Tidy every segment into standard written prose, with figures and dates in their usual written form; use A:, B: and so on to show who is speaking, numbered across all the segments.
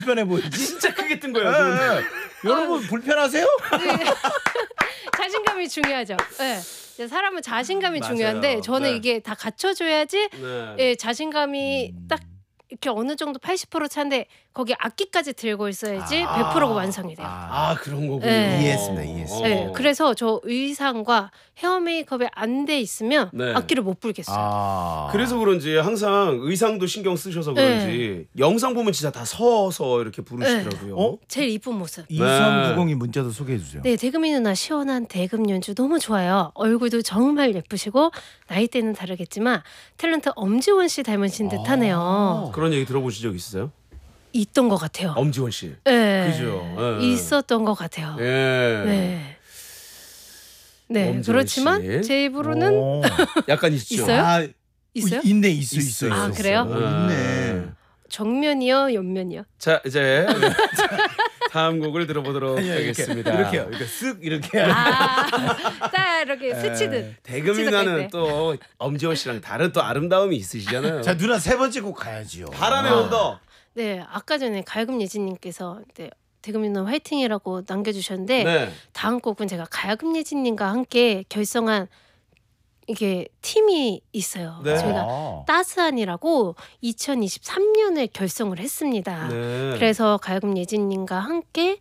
A: 불편해 보이지?
B: 진짜 크게 뜬 거예요.
A: 네. 여러분 불편하세요?
C: 네. 자신감이 중요하죠. 네. 사람은 자신감이
B: 맞아요.
C: 중요한데 저는
B: 네.
C: 이게 다 갖춰줘야지
B: 네.
C: 예, 자신감이 딱 이렇게 어느 정도 80% 차인데 거기 악기까지 들고 있어야지 100%가 완성이 돼요.
B: 아 그런 거군요.
C: 네.
A: 이해했습니다.
C: 네, 그래서 저 의상과 헤어 메이크업에 안 돼 있으면
B: 네.
C: 악기를 못 불겠어요.
B: 그래서 그런지 항상 의상도 신경 쓰셔서 그런지 영상 보면 진짜 다 서서 이렇게 부르시더라고요.
C: 제일 이쁜 모습.
A: 2390이 문자도 소개해 주세요.
C: 네, 대금이 누나 시원한 대금 연주 너무 좋아요. 얼굴도 정말 예쁘시고 나이대는 다르겠지만 탤런트 엄지원 씨 닮으신 듯하네요.
B: 그런 얘기 들어보신 적 있으세요?
C: 있던 것 같아요.
B: 엄지원 씨.
C: 네,
B: 그죠. 네.
C: 있었던 것 같아요.
B: 예.
C: 네. 네,
B: 엄지원
C: 그렇지만
B: 씨.
C: 제 입으로는
B: 약간 있죠.
C: 있어요? 있어요?
A: 있네, 있어요.
C: 아, 그래요?
A: 있네.
C: 정면이요, 옆면이요?
B: 자 이제 다음 곡을 들어보도록 하겠습니다.
A: 이렇게요. 이렇게 쓱 이렇게.
C: 딱 이렇게 스치듯.
B: 대금이 누나는 또 엄지원 씨랑 다른 또 아름다움이 있으시잖아요.
A: 자, 누나 세 번째 곡 가야지요.
B: 바람의 언덕.
C: 네, 아까 전에 가야금 예진님께서 대금이 누나 화이팅이라고 남겨주셨는데
B: 네.
C: 다음 곡은 제가 가야금 예진님과 함께 결성한 이게 팀이 있어요.
B: 네.
C: 저희가 따스한이라고 2023년에 결성을 했습니다.
B: 네.
C: 그래서 가야금 예진님과 함께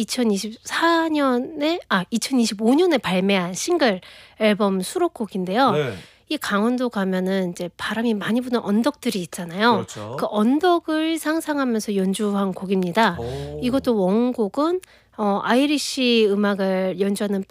C: 2025년에 발매한 싱글 앨범 수록곡인데요.
B: 네.
C: 이 강원도 가면은 이제 바람이 많이 부는 언덕들이 있잖아요.
B: 그렇죠.
C: 그 언덕을 상상하면서 연주한 곡입니다.
B: 오.
C: 이것도 원곡은 아이리시 음악을 연주하는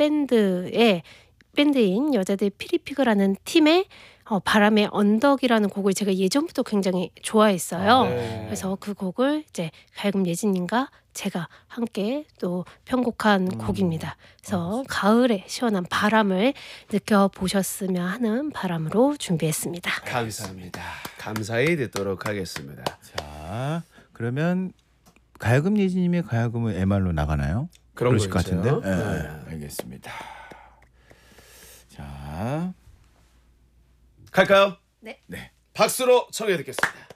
C: 밴드인 여자들 피리피그라는 팀의 바람의 언덕이라는 곡을 제가 예전부터 굉장히 좋아했어요.
B: 네.
C: 그래서 그 곡을 이제 가야금 예진님과 제가 함께 또 편곡한 곡입니다. 그래서 가을의 시원한 바람을 느껴보셨으면 하는 바람으로 준비했습니다.
B: 감사합니다. 감사히 듣도록 하겠습니다.
A: 자, 그러면 가야금 예진님의 가야금은 MR로 나가나요?
B: 그런
A: 그러실 것
B: 거겠죠.
A: 같은데. 네.
B: 네.
A: 알겠습니다. 자,
B: 갈까요?
C: 네.
B: 박수로 청해 듣겠습니다.